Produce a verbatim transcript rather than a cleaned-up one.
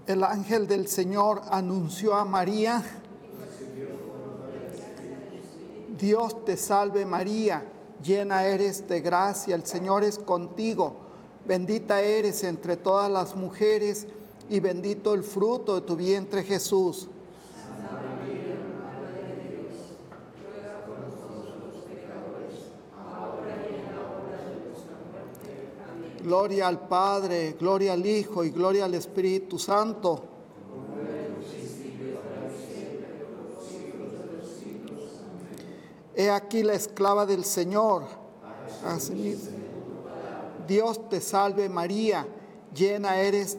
El ángel del Señor anunció a María: Dios te salve María, llena eres de gracia, el Señor es contigo. Bendita eres entre todas las mujeres y bendito el fruto de tu vientre Jesús. Santa María, Madre de Dios, ruega por nosotros los pecadores, ahora y en la hora de nuestra muerte. Amén. Gloria al Padre, gloria al Hijo y gloria al Espíritu Santo. He aquí la esclava del Señor. Dios te salve María, llena eres